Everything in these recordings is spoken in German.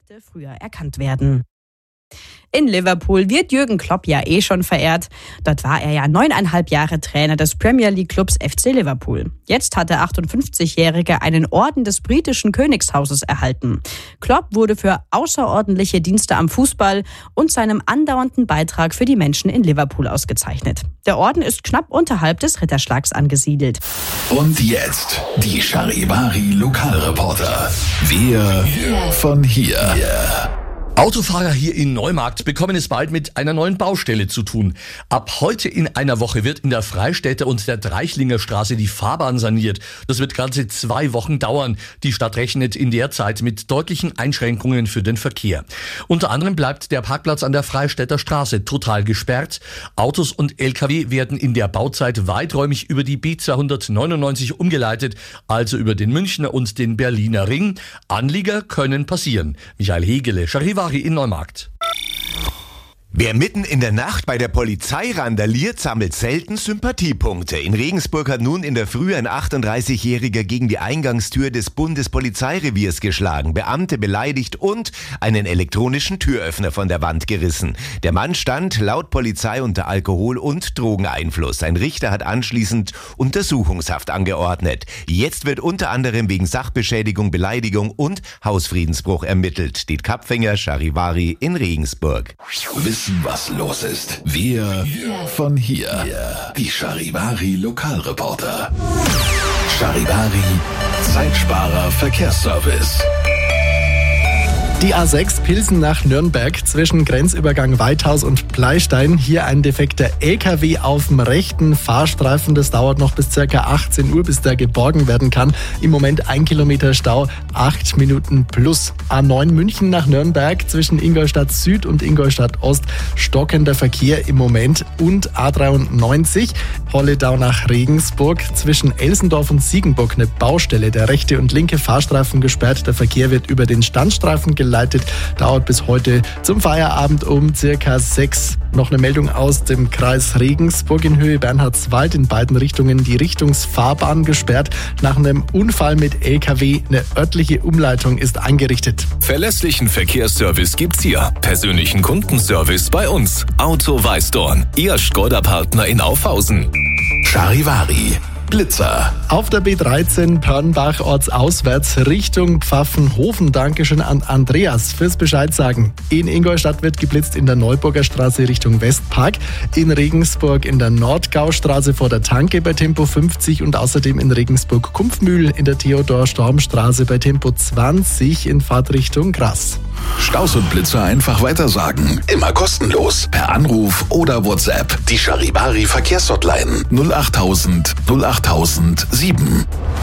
Defekte früher erkannt werden. In Liverpool wird Jürgen Klopp ja schon verehrt. Dort war er ja 9,5 Jahre Trainer des Premier League Clubs FC Liverpool. Jetzt hat der 58-Jährige einen Orden des britischen Königshauses erhalten. Klopp wurde für außerordentliche Dienste am Fußball und seinem andauernden Beitrag für die Menschen in Liverpool ausgezeichnet. Der Orden ist knapp unterhalb des Ritterschlags angesiedelt. Und jetzt die Charivari Lokalreporter. Wir von hier. Autofahrer hier in Neumarkt bekommen es bald mit einer neuen Baustelle zu tun. Ab heute in einer Woche wird in der Freistädter und der Dreichlinger Straße die Fahrbahn saniert. Das wird ganze 2 Wochen dauern. Die Stadt rechnet in der Zeit mit deutlichen Einschränkungen für den Verkehr. Unter anderem bleibt der Parkplatz an der Freistädter Straße total gesperrt. Autos und LKW werden in der Bauzeit weiträumig über die B299 umgeleitet, also über den Münchner und den Berliner Ring. Anlieger können passieren. Michael Hegele, Charivari in Neumarkt. Wer mitten in der Nacht bei der Polizei randaliert, sammelt selten Sympathiepunkte. In Regensburg hat nun in der Früh ein 38-Jähriger gegen die Eingangstür des Bundespolizeireviers geschlagen, Beamte beleidigt und einen elektronischen Türöffner von der Wand gerissen. Der Mann stand laut Polizei unter Alkohol- und Drogeneinfluss. Ein Richter hat anschließend Untersuchungshaft angeordnet. Jetzt wird unter anderem wegen Sachbeschädigung, Beleidigung und Hausfriedensbruch ermittelt. Diet Kapfinger, Charivari in Regensburg. Wissen, was los ist. Wir von hier. Die Charivari Lokalreporter. Charivari Zeitsparer Verkehrsservice. Die A6 Pilsen nach Nürnberg zwischen Grenzübergang Weithaus und Pleystein. Hier ein defekter LKW auf dem rechten Fahrstreifen. Das dauert noch bis ca. 18 Uhr, bis der geborgen werden kann. Im Moment 1 Kilometer Stau, 8 Minuten plus. A9 München nach Nürnberg zwischen Ingolstadt Süd und Ingolstadt Ost. Stockender Verkehr im Moment. Und A93 Holledau nach Regensburg zwischen Elsendorf und Siegenburg eine Baustelle. Der rechte und linke Fahrstreifen gesperrt. Der Verkehr wird über den Standstreifen geleitet, dauert bis heute zum Feierabend um circa 6. Noch eine Meldung aus dem Kreis Regensburg in Höhe Bernhardswald. In beiden Richtungen die Richtungsfahrbahn gesperrt. Nach einem Unfall mit LKW eine örtliche Umleitung ist eingerichtet. Verlässlichen Verkehrsservice gibt's hier. Persönlichen Kundenservice bei uns. Auto Weißdorn, Ihr Škoda-Partner in Aufhausen. Charivari Blitzer. Auf der B13 Pörnbach ortsauswärts Richtung Pfaffenhofen. Dankeschön an Andreas fürs Bescheid sagen. In Ingolstadt wird geblitzt in der Neuburger Straße Richtung Westpark. In Regensburg in der Nordgaustraße vor der Tanke bei Tempo 50 und außerdem in Regensburg-Kumpfmühl in der Theodor-Storm-Straße bei Tempo 20 in Fahrtrichtung Gras. Staus und Blitzer einfach weitersagen. Immer kostenlos. Per Anruf oder WhatsApp. Die Charivari Verkehrshotline 08000 08007.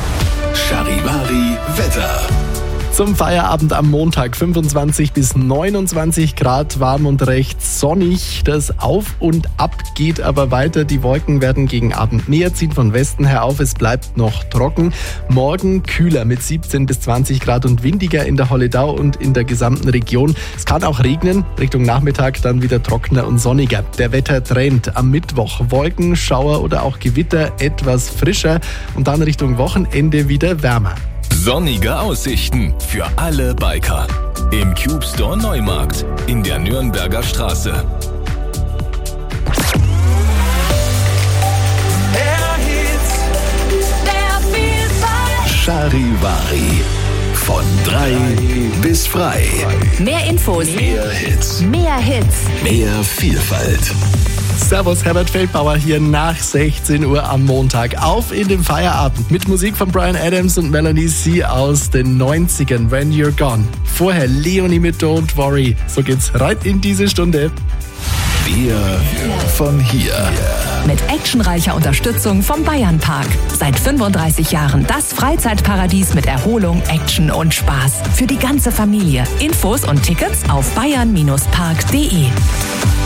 Charivari Wetter. Zum Feierabend am Montag 25 bis 29 Grad, warm und recht sonnig. Das Auf und Ab geht aber weiter. Die Wolken werden gegen Abend näher, ziehen von Westen her auf. Es bleibt noch trocken. Morgen kühler mit 17 bis 20 Grad und windiger in der Holledau und in der gesamten Region. Es kann auch regnen. Richtung Nachmittag dann wieder trockener und sonniger. Der Wettertrend am Mittwoch. Wolken, Schauer oder auch Gewitter etwas frischer und dann Richtung Wochenende wieder wärmer. Sonnige Aussichten für alle Biker. Im Cube Store Neumarkt in der Nürnberger Straße. Charivari. Von 3 bis frei. Mehr Infos. Mehr Hits. Mehr Hits. Mehr Vielfalt. Servus, Herbert Feldbauer hier nach 16 Uhr am Montag. Auf in den Feierabend mit Musik von Bryan Adams und Melanie C. aus den 90ern, When You're Gone. Vorher Leonie mit Don't Worry. So geht's rein in diese Stunde. Wir von hier. Mit actionreicher Unterstützung vom Bayernpark. Seit 35 Jahren das Freizeitparadies mit Erholung, Action und Spaß. Für die ganze Familie. Infos und Tickets auf bayern-park.de.